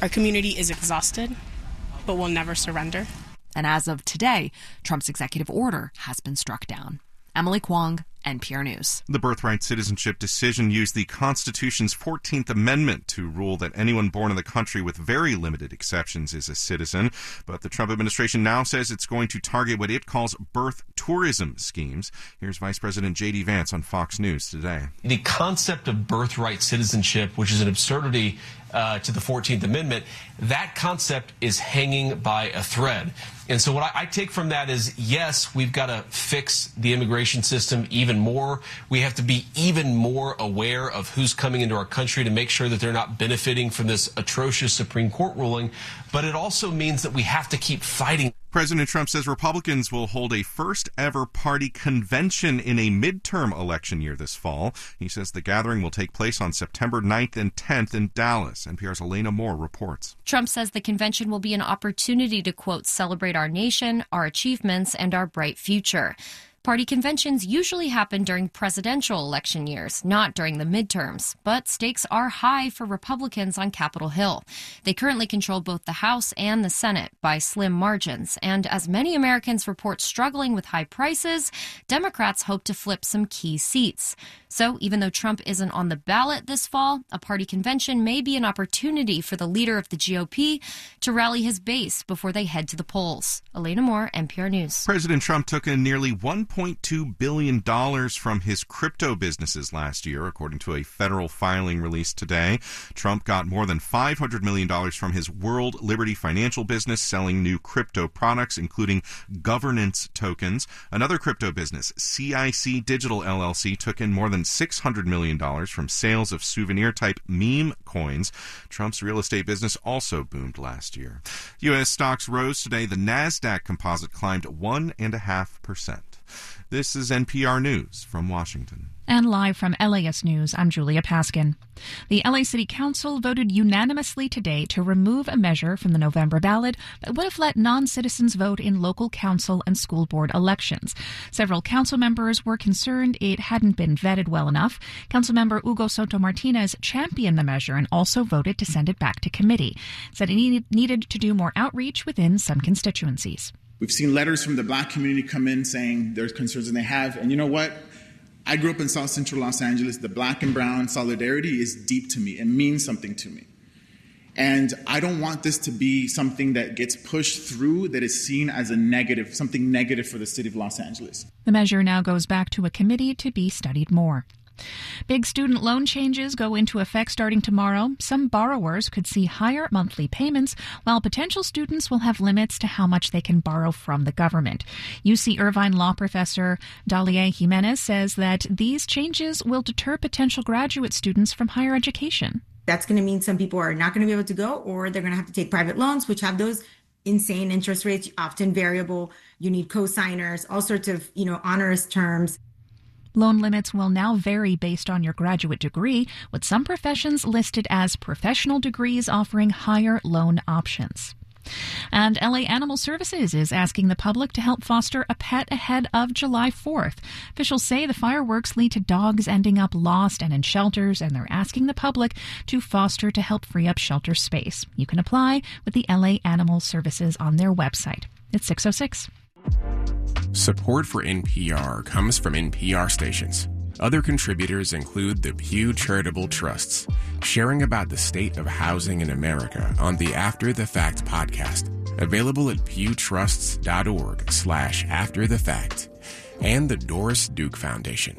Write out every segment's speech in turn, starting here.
Our community is exhausted, but will never surrender. And as of today, Trump's executive order has been struck down. Emily Kwong, NPR News. The birthright citizenship decision used the Constitution's 14th Amendment to rule that anyone born in the country with very limited exceptions is a citizen. But the Trump administration now says it's going to target what it calls birth tourism schemes. Here's Vice President J.D. Vance on Fox News today. The concept of birthright citizenship, which is an absurdity to the 14th Amendment, that concept is hanging by a thread. And so what I take from that is, yes, we've got to fix the immigration system even more. We have to be even more aware of who's coming into our country to make sure that they're not benefiting from this atrocious Supreme Court ruling. But it also means that we have to keep fighting. President Trump says Republicans will hold a first-ever party convention in a midterm election year this fall. He says the gathering will take place on September 9th and 10th in Dallas. NPR's Elena Moore reports. Trump says the convention will be an opportunity to, quote, celebrate our nation, our achievements, and our bright future. Party conventions usually happen during presidential election years, not during the midterms. But stakes are high for Republicans on Capitol Hill. They currently control both the House and the Senate by slim margins. And as many Americans report struggling with high prices, Democrats hope to flip some key seats. So even though Trump isn't on the ballot this fall, a party convention may be an opportunity for the leader of the GOP to rally his base before they head to the polls. Elena Moore, NPR News. President Trump took in nearly $1.2 billion from his crypto businesses last year, according to a federal filing released today. Trump got more than $500 million from his World Liberty Financial business, selling new crypto products, including governance tokens. Another crypto business, CIC Digital LLC, took in more than $600 million from sales of souvenir-type meme coins. Trump's real estate business also boomed last year. U.S. stocks rose today. The NASDAQ composite climbed 1.5%. This is NPR News from Washington. And live from LAS News, I'm Julia Paskin. The LA City Council voted unanimously today to remove a measure from the November ballot that would have let non-citizens vote in local council and school board elections. Several council members were concerned it hadn't been vetted well enough. Councilmember Hugo Soto Martinez championed the measure and also voted to send it back to committee. Said it needed to do more outreach within some constituencies. We've seen letters from the Black community come in saying there's concerns and they have. And you know what? I grew up in South Central Los Angeles. The Black and brown solidarity is deep to me. It means something to me. And I don't want this to be something that gets pushed through that is seen as a negative, something negative for the city of Los Angeles. The measure now goes back to a committee to be studied more. Big student loan changes go into effect starting tomorrow. Some borrowers could see higher monthly payments, while potential students will have limits to how much they can borrow from the government. UC Irvine law professor Dalia Jimenez says that these changes will deter potential graduate students from higher education. That's going to mean some people are not going to be able to go, or they're going to have to take private loans, which have those insane interest rates, often variable. You need co-signers, all sorts of, onerous terms. Loan limits will now vary based on your graduate degree, with some professions listed as professional degrees offering higher loan options. And LA Animal Services is asking the public to help foster a pet ahead of July 4th. Officials say the fireworks lead to dogs ending up lost and in shelters, and they're asking the public to foster to help free up shelter space. You can apply with the LA Animal Services on their website. It's 6:06. Support for NPR comes from NPR stations. Other contributors include the Pew Charitable Trusts, sharing about the state of housing in America on the After the Fact podcast, available at pewtrusts.org/afterthefact, and the Doris Duke Foundation.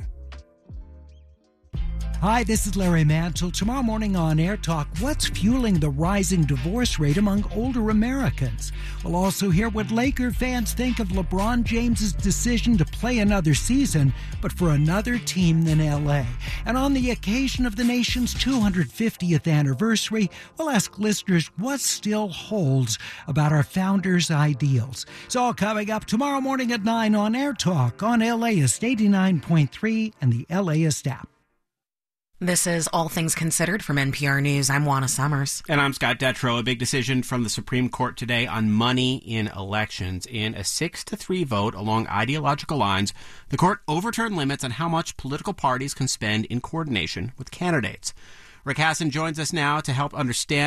Hi, this is Larry Mantle. Tomorrow morning on Air Talk, what's fueling the rising divorce rate among older Americans? We'll also hear what Laker fans think of LeBron James's decision to play another season, but for another team than L.A. And on the occasion of the nation's 250th anniversary, we'll ask listeners what still holds about our founders' ideals. It's all coming up tomorrow morning at 9 on Air Talk on LAist 89.3 and the LAist app. This is All Things Considered from NPR News. I'm Juana Summers. And I'm Scott Detrow. A big decision from the Supreme Court today on money in elections. In a 6-3 vote along ideological lines, the court overturned limits on how much political parties can spend in coordination with candidates. Rick Hasson joins us now to help understand